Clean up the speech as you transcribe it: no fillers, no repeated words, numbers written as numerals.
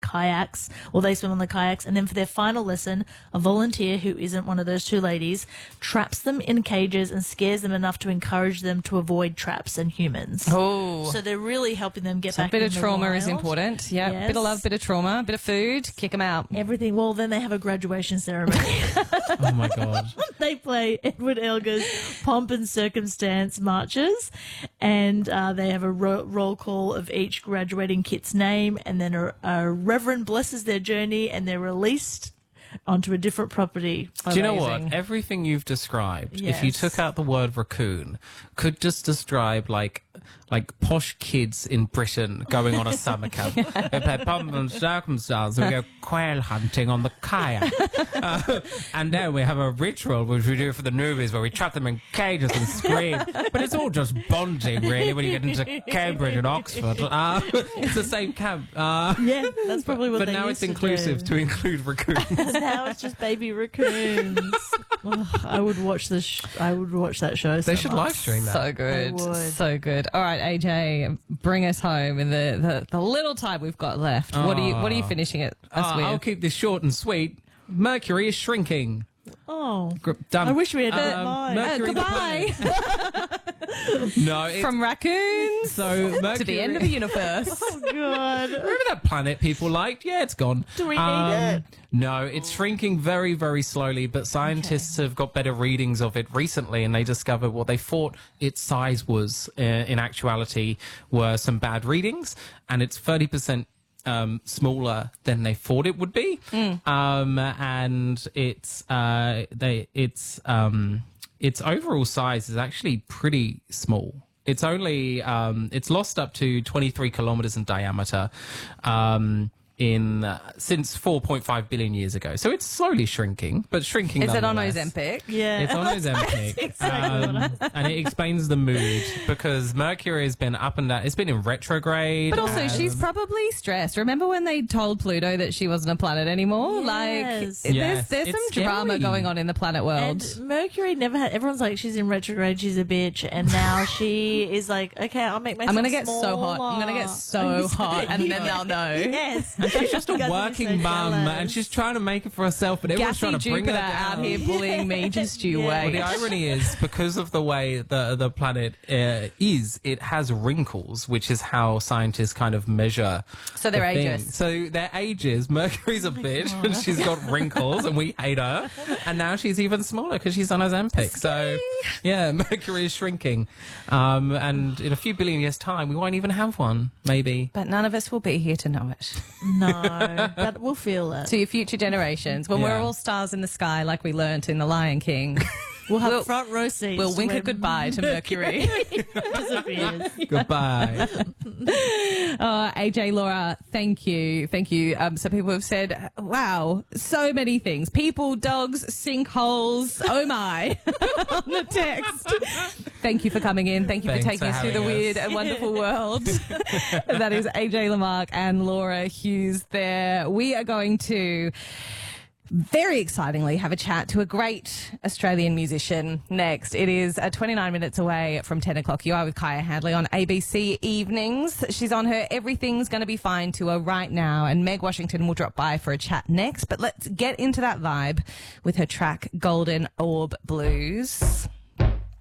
kayaks, or they swim on the kayaks. And then for their final lesson, a volunteer who isn't one of those two ladies traps them in cages and scares them enough to encourage them to avoid traps and humans. Oh. So they're really helping them get back A bit in of the trauma is wild. important. Yeah, Yes. bit of love, bit of trauma, bit of food, kick them out. Everything. Well, then they have a graduation ceremony. Oh my God. They play Edward Elgar's Pomp and Circumstance marches, and they have a roll call of each graduating kit's name, and then a reverend blesses their journey, and they're released onto a different property. Do you know Amazing. what? Everything you've described, if you Yes. took out the word raccoon, could just describe like posh kids in Britain going on a summer camp. They play Pomp and Circumstance, we go quail hunting on the kayak. And then we have a ritual which we do for the newbies where we trap them in cages and scream. But it's all just bonding, really, when you get into Cambridge and Oxford. It's the same camp. Yeah, that's probably what But they now used it's inclusive to include raccoons. Now it's just baby raccoons. I would watch I would watch that show. They so should much. live stream that. So good. I would. So good. All right, AJ, bring us home in the little time we've got left. What are you finishing it us I'll with? keep this short and sweet. Mercury is shrinking. Oh, Done. I wish we had that line. Mercury the goodbye. planet. No, it's, From raccoons so Mercury to the end of the universe. Oh, God. Remember that planet people liked? Yeah, it's gone. Do we need it? No, it's shrinking very, very slowly, but scientists have got better readings of it recently, and they discovered what they thought its size was in actuality were some bad readings, and it's 30% smaller than they thought it would be. And its overall size is actually pretty small. It's only it's lost up to 23 kilometers in diameter since 4.5 billion years ago. So it's slowly shrinking, but shrinking. Is it on nonetheless. Ozempic? Yeah. It's on Ozempic. And it explains the mood because Mercury has been up and down. It's been in retrograde. But also, she's probably stressed. Remember when they told Pluto that she wasn't a planet anymore? Yes. Like, Yes, there's it's some drama scary. going on in the planet world. And Mercury never had. Everyone's like, she's in retrograde, she's a bitch, and now she is like, okay, I'll make myself. I'm gonna get so hot. I'm gonna get so hot, and then they'll know. Yes. She's just a You guys are working so mum, jealous. and she's trying to make it for herself, but everyone's Gassy trying to bring her Jupiter down. out here bullying me. Just you Yeah. Well, wait. the irony is, because of the way the planet is, it has wrinkles, which is how scientists kind of measure. So they're the thing. ages. So their ages. Mercury's a bitch, and she's got wrinkles, and we hate her. And now she's even smaller because she's on Ozempic. So, yeah, Mercury is shrinking. And in a few billion years' time, we won't even have one, maybe. But none of us will be here to know it. No, but we'll feel it. To your future generations, when we're Yeah. all stars in the sky, like we learnt in The Lion King, We'll have front row seats. we'll wink a when goodbye to Mercury. disappears. Goodbye. AJ, Laura, thank you. Thank you. So people have said, wow, so many things. People, dogs, sinkholes, oh my, on the text. Thank you for coming in. Thank you Thanks for taking for us through the having us. weird and wonderful world. That is AJ Lamarck and Laura Hughes there. We are going to very excitingly have a chat to a great Australian musician next. It is 29 minutes away from 10 o'clock. You are with Kaya Hadley on ABC Evenings. She's on her Everything's Gonna Be Fine tour right now, and Meg Washington will drop by for a chat next. But let's get into that vibe with her track Golden Orb Blues.